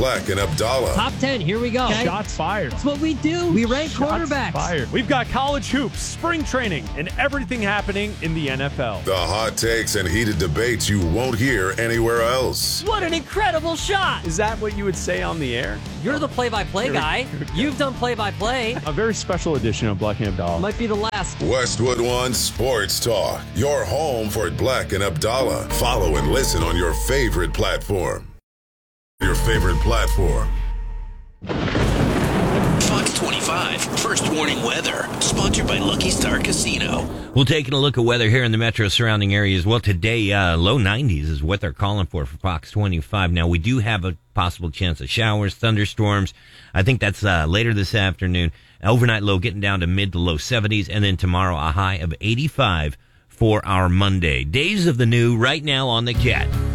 Black and Abdallah. Top 10, here we go. Okay? Shots fired. That's what we do. We rank quarterbacks. Fired. We've got college hoops, spring training, and everything happening in the NFL. The hot takes and heated debates you won't hear anywhere else. What an incredible shot. Is that what you would say on the air? You're the play-by-play guy. You've done play-by-play. A very special edition of Black and Abdallah. Might be the last. Westwood One Sports Talk. Your home for Black and Abdallah. Follow and listen on your favorite platform. Your favorite platform. Fox 25, First Warning Weather, sponsored by Lucky Star Casino. We'll take a look at weather here in the metro surrounding areas. Well, today, low 90s is what they're calling for Fox 25. Now, we do have a possible chance of showers, thunderstorms. I think that's later this afternoon. Overnight low getting down to mid to low 70s, and then tomorrow a high of 85 for our Monday. Days of the New right now on the Cat.